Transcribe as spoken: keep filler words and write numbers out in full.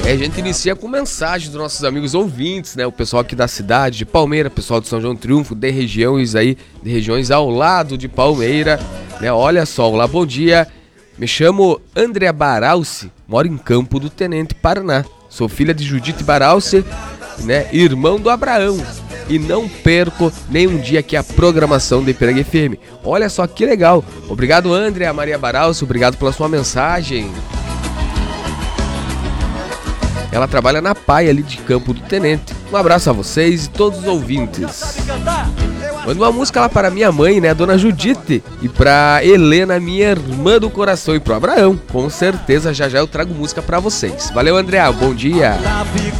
É, a gente inicia com mensagem dos nossos amigos ouvintes, né? O pessoal aqui da cidade de Palmeira, pessoal de São João do Triunfo, de regiões aí, de regiões ao lado de Palmeira, né? Olha só, olá, bom dia. Me chamo Andrea Baralci, moro em Campo do Tenente, Paraná. Sou filha de Judite Baralci, né? Irmão do Abraão. E não perco nenhum dia aqui a programação da Ipiranga F M. Olha só que legal. Obrigado, Andrea Maria Baralci, obrigado pela sua mensagem. Ela trabalha na P A I ali de Campo do Tenente. Um abraço a vocês e todos os ouvintes. Manda uma música lá para minha mãe, né, a dona Judite, e para Helena, minha irmã do coração, e pro Abraão. Com certeza, já já eu trago música para vocês. Valeu, Andrea, bom dia.